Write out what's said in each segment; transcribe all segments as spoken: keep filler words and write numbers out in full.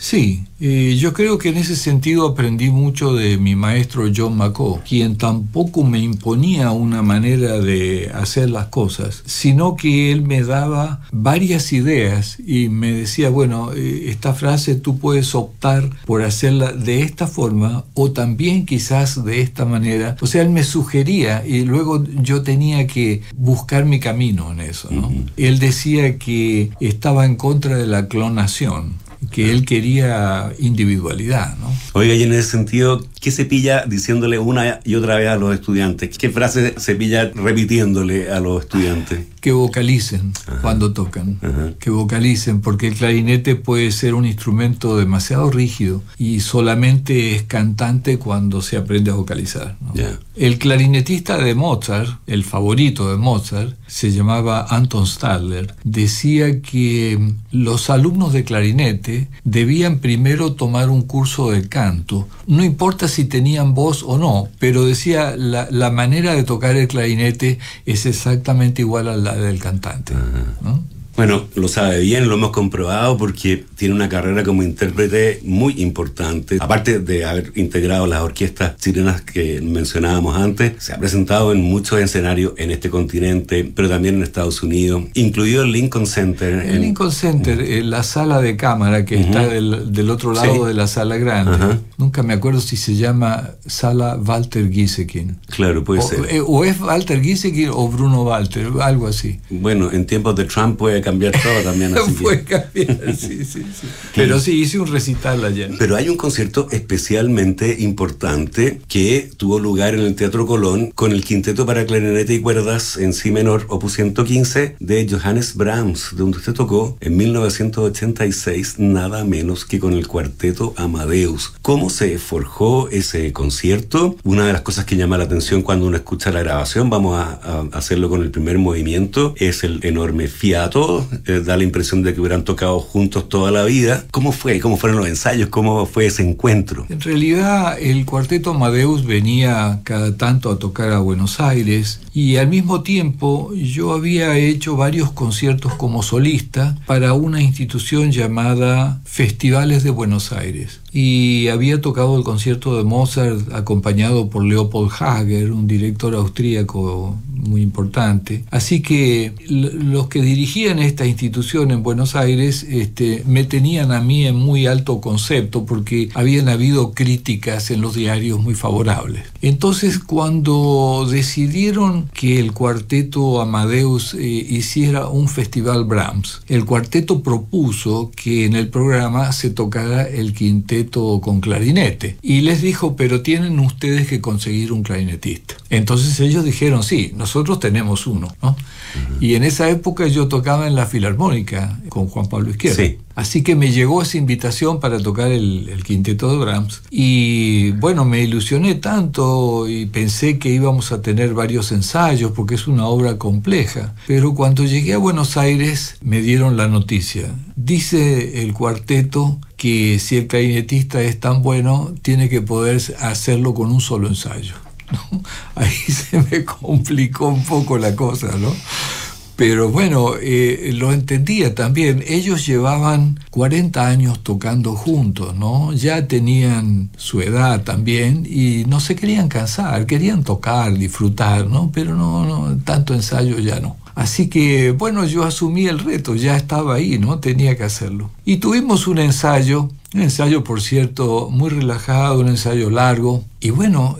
Sí, eh, yo creo que en ese sentido aprendí mucho de mi maestro John McCaw, quien tampoco me imponía una manera de hacer las cosas, sino que él me daba varias ideas y me decía, bueno, eh, esta frase tú puedes optar por hacerla de esta forma o también quizás de esta manera. O sea, él me sugería y luego yo tenía que buscar mi camino en eso, ¿no? Uh-huh. Él decía que estaba en contra de la clonación, que él quería individualidad, ¿no? Oiga, y en ese sentido, ¿qué se pilla diciéndole una y otra vez a los estudiantes? ¿Qué frase se pilla repitiéndole a los estudiantes? Que vocalicen. Ajá. Cuando tocan. Ajá. Que vocalicen, porque el clarinete puede ser un instrumento demasiado rígido y solamente es cantante cuando se aprende a vocalizar, ¿no? Yeah. El clarinetista de Mozart, el favorito de Mozart, se llamaba Anton Stadler, decía que los alumnos de clarinete debían primero tomar un curso de canto. No importa si tenían voz o no, pero decía la, la manera de tocar el clarinete es exactamente igual a la del cantante, ¿no? Bueno, lo sabe bien, lo hemos comprobado porque tiene una carrera como intérprete muy importante. Aparte de haber integrado las orquestas chilenas que mencionábamos antes, se ha presentado en muchos escenarios en este continente, pero también en Estados Unidos, incluido el Lincoln Center. El en... Lincoln Center, uh-huh. la sala de cámara que uh-huh. está del, del otro lado sí. de la sala grande. Uh-huh. Nunca me acuerdo si se llama Sala Walter Gieseking. Claro, puede o, ser. Eh, o es Walter Gieseking o Bruno Walter, algo así. Bueno, en tiempos de Trump puede cambiar todo también. Así puede que... cambiar, sí, sí, sí. Pero sí, hice un recital allá. Pero hay un concierto especialmente importante que tuvo lugar en el Teatro Colón con el quinteto para clarinete y cuerdas en si menor, opus ciento quince, de Johannes Brahms, donde usted tocó en mil novecientos ochenta y seis, nada menos que con el cuarteto Amadeus. ¿Cómo se forjó ese concierto? Una de las cosas que llama la atención cuando uno escucha la grabación, vamos a, a hacerlo con el primer movimiento, es el enorme fiato. Eh, da la impresión de que hubieran tocado juntos toda la vida. ¿Cómo fue? ¿Cómo fueron los ensayos? ¿Cómo fue ese encuentro? En realidad, el cuarteto Amadeus venía cada tanto a tocar a Buenos Aires y al mismo tiempo yo había hecho varios conciertos como solista para una institución llamada Festivales de Buenos Aires. Y había tocado el concierto de Mozart acompañado por Leopold Hager, un director austríaco muy importante. Así que l- los que dirigían esta institución en Buenos Aires este, me tenían a mí en muy alto concepto porque habían habido críticas en los diarios muy favorables. Entonces, cuando decidieron que el cuarteto Amadeus eh, hiciera un festival Brahms, el cuarteto propuso que en el programa se tocara el quinteto con clarinete y les dijo, pero tienen ustedes que conseguir un clarinetista. Entonces ellos dijeron, sí, nosotros tenemos uno, ¿no? Uh-huh. Y en esa época yo tocaba en la Filarmónica con Juan Pablo Izquierdo. Sí. Así que me llegó esa invitación para tocar el, el quinteto de Brahms y bueno, me ilusioné tanto y pensé que íbamos a tener varios ensayos porque es una obra compleja, pero cuando llegué a Buenos Aires me dieron la noticia. Dice el cuarteto que si el clarinetista es tan bueno, tiene que poder hacerlo con un solo ensayo, ¿no? Ahí se me complicó un poco la cosa, ¿no? Pero bueno, eh, lo entendía también. Ellos llevaban cuarenta años tocando juntos, ¿no? Ya tenían su edad también y no se querían cansar, querían tocar, disfrutar, ¿no? Pero no, no, tanto ensayo ya no. Así que, bueno, yo asumí el reto, ya estaba ahí, ¿no? Tenía que hacerlo. Y tuvimos un ensayo, un ensayo, por cierto, muy relajado, un ensayo largo. Y bueno,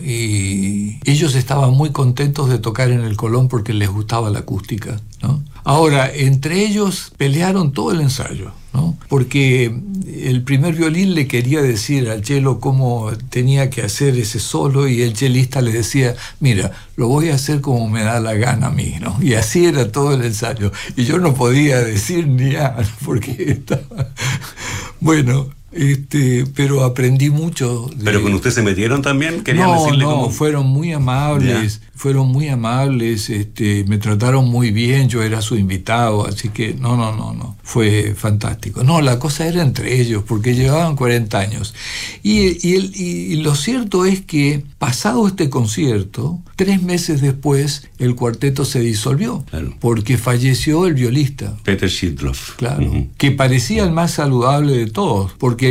y ellos estaban muy contentos de tocar en el Colón porque les gustaba la acústica, ¿no? Ahora, entre ellos pelearon todo el ensayo, ¿no? Porque el primer violín le quería decir al cello cómo tenía que hacer ese solo y el chelista le decía, mira, lo voy a hacer como me da la gana a mí, ¿no? Y así era todo el ensayo. Y yo no podía decir ni nada porque estaba... Bueno... Este, pero aprendí mucho. De... ¿Pero con usted se metieron también? ¿Querían no, decirle no, cómo? fueron muy amables, yeah. fueron muy amables, este, me trataron muy bien, yo era su invitado, así que no, no, no, no, fue fantástico. No, la cosa era entre ellos, porque llevaban cuarenta años. Y, y, el, y lo cierto es que, pasado este concierto, tres meses después, el cuarteto se disolvió, claro. porque falleció el violista. Peter Schildloff. Claro, uh-huh. que parecía el más saludable de todos, porque